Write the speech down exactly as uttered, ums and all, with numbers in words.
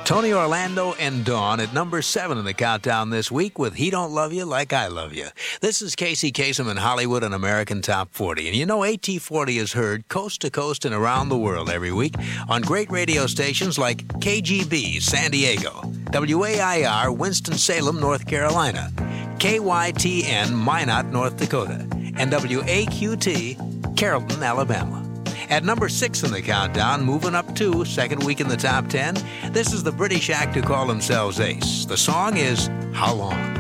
Tony Orlando and Dawn at number seven in the countdown this week with He Don't Love You Like I Love You. This is Casey Kasem in Hollywood and American Top forty. And you know A T forty is heard coast to coast and around the world every week on great radio stations like K G B, San Diego, W A I R, Winston-Salem, North Carolina, K Y T N, Minot, North Dakota, and W A Q T, Carrollton, Alabama. At number six in the countdown, moving up two, second week in the top ten, this is the British act who call themselves Ace. The song is How Long?